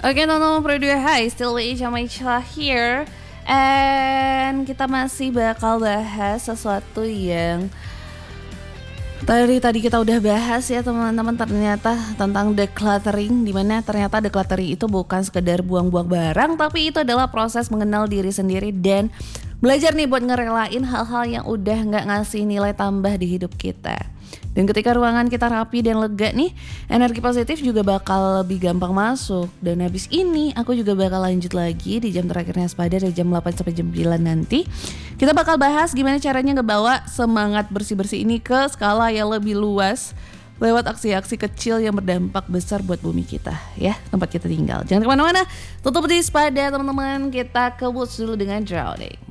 Oke, teman-teman Pro 2, hi, still with Ica Maicha here. And kita masih bakal bahas sesuatu yang tadi kita udah bahas ya teman-teman, ternyata tentang decluttering, dimana ternyata decluttering itu bukan sekedar buang-buang barang, tapi itu adalah proses mengenal diri sendiri dan belajar nih buat ngerelain hal-hal yang udah gak ngasih nilai tambah di hidup kita. Dan ketika ruangan kita rapi dan lega nih, energi positif juga bakal lebih gampang masuk. Dan habis ini aku juga bakal lanjut lagi di jam terakhirnya Sepada dari jam 8 sampai jam 9 nanti. Kita bakal bahas gimana caranya ngebawa semangat bersih-bersih ini ke skala yang lebih luas lewat aksi-aksi kecil yang berdampak besar buat bumi kita ya, tempat kita tinggal. Jangan kemana-mana, tutup di Sepada teman-teman, kita ke Woods dulu dengan Drowning.